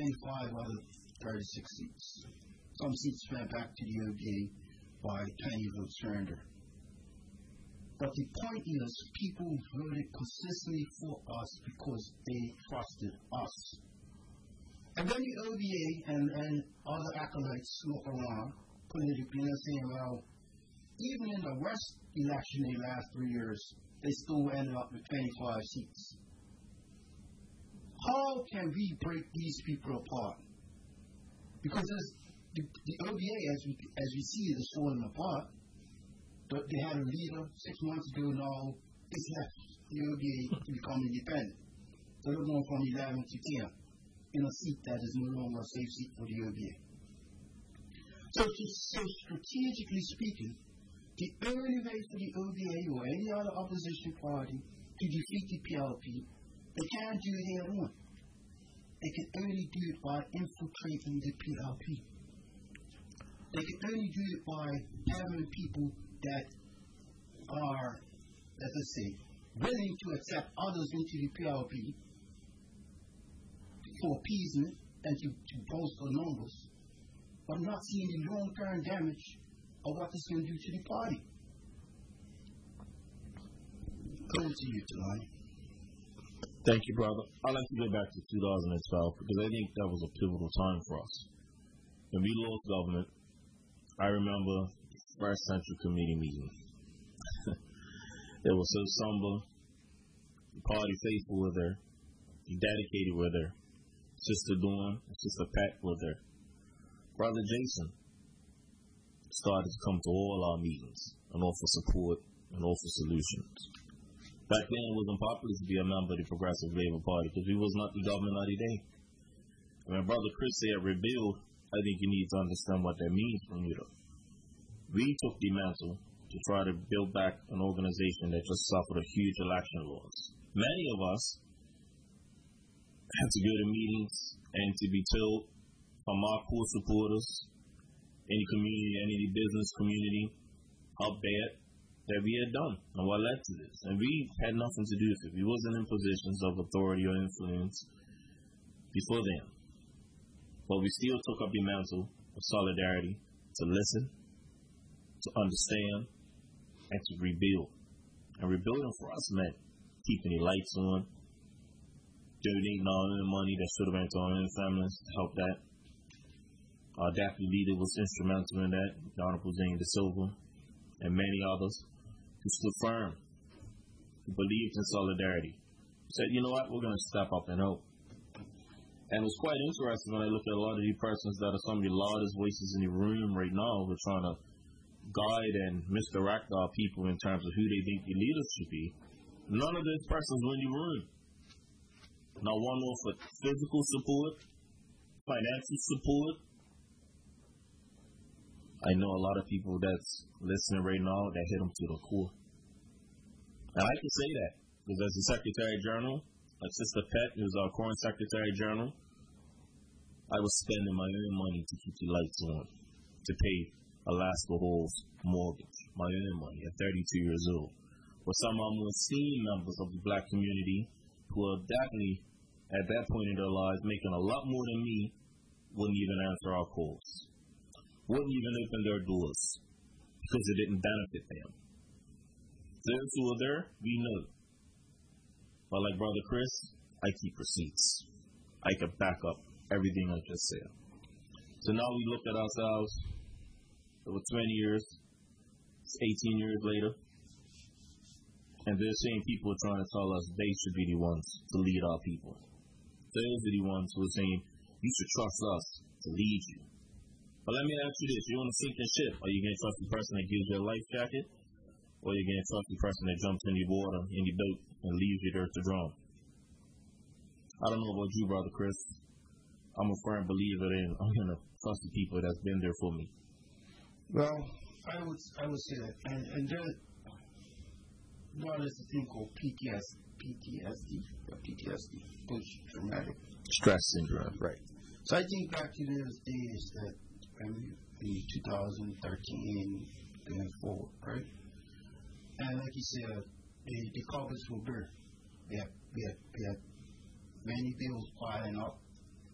25 out of 36 seats. Some seats went back to the OBA by 20 votes surrender. But the point is, people voted consistently for us because they trusted us. And then the OBA and other acolytes look around politically and saying, well, even in the West election in the last 3 years, they still ended up with 25 seats. How can we break these people apart? Because the OBA, as we see it, is falling apart. They had a leader 6 months ago now. It's left the OBA to become independent. So they're going from 11 to 10 in a seat that is no longer a safe seat for the OBA. So strategically speaking, the only way for the OBA or any other opposition party to defeat the PLP, they can't do it head on. They can only do it by infiltrating the PLP. They can only do it by having people that are, let's say, willing to accept others into the PLP for appeasement and to bolster numbers, but not seeing the long-term damage of what this going to do to the party. Over to you, Jelani. Thank you, brother. I'd like to go back to 2012 because I think that was a pivotal time for us. When we lost government, I remember the first Central Committee meeting. It was so somber. The party faithful were there. The dedicated were there. Sister Dawn and Sister Pat were there. Brother Jason started to come to all our meetings and offer support and offer solutions. Back then, it was unpopular to be a member of the Progressive Labour Party because we was not the government of the day. When Brother Chris said rebuild, I think you need to understand what that means from you. We took the mantle to try to build back an organization that just suffered a huge election loss. Many of us had to go to meetings and to be told from our core supporters, any community, any business community, how bad that we had done and what led to this. And we had nothing to do with it. We wasn't in positions of authority or influence before then. But we still took up the mantle of solidarity to listen, to understand, and to rebuild. And rebuilding for us meant keeping the lights on, donating our own money that should have went to our own families to help that. Our deputy leader was instrumental in that, the Honorable Zane De Silva, and many others who stood firm, who believed in solidarity, who said, you know what, we're going to step up and help. And it was quite interesting when I look at a lot of these persons that are some of the loudest voices in the room right now who are trying to guide and misdirect our people in terms of who they think the leaders should be. None of those persons were in the room. Not one offered physical support, financial support. I know a lot of people that's listening right now that hit them to the core. And I can say that because as the Secretary General, like Sister Pet, who's our current Secretary General, I was spending my own money to keep the lights on, to pay Alaska Hall's mortgage, my own money at 32 years old. But some of our more senior members of the black community who are definitely at that point in their lives making a lot more than me wouldn't even answer our calls, wouldn't even open their doors because it didn't benefit them. Those who are there, we know. But like Brother Chris, I keep receipts. I can back up everything I just said. So now we look at ourselves over 20 years, 18 years later, and they're saying people are trying to tell us they should be the ones to lead our people. Those are the ones who are saying, you should trust us to lead you. But let me ask you this, you're on a sinking ship. Are you going to trust the person that gives you a life jacket? Or are you going to trust the person that jumps in the water, in the boat, and leaves you there to drown? I don't know about you, Brother Chris. I'm a firm believer in I'm going to trust the people that's been there for me. Well, I would say that. And there is a thing called PTSD, post-traumatic stress syndrome. Right. So I think back to those days that in 2013 going forward, right? And like you said, the cupboards were bare. We had many bills piling up.